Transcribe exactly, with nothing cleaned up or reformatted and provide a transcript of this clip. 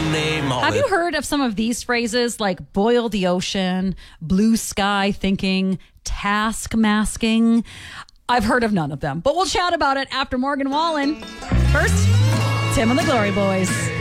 name of Have it. you heard of some of these phrases like boil the ocean, blue sky thinking, task masking? I've heard of none of them, but we'll chat about it after Morgan Wallen. First, Tim and the Glory Boys.